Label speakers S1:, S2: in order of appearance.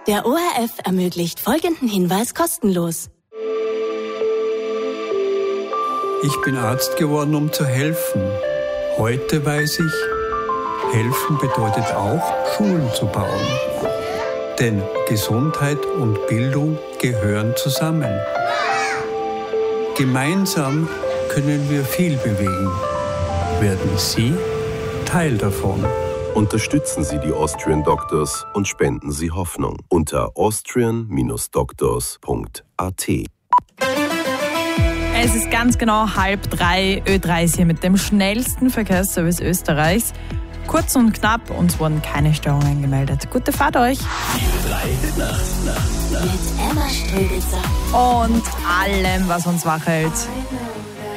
S1: Der ORF ermöglicht folgenden Hinweis kostenlos.
S2: Ich bin Arzt geworden, um zu helfen. Heute weiß ich, helfen bedeutet auch, Schulen zu bauen. Denn Gesundheit und Bildung gehören zusammen. Gemeinsam können wir viel bewegen. Werden Sie Teil davon?
S3: Unterstützen Sie die Austrian Doctors und spenden Sie Hoffnung unter austrian-doctors.at.
S4: Es ist ganz genau 2:30. Ö3 ist hier mit dem schnellsten Verkehrsservice Österreichs. Kurz und knapp, uns wurden keine Störungen gemeldet. Gute Fahrt euch.
S1: Mit Emma Ströbitzer
S4: Und allem, was uns wach hält.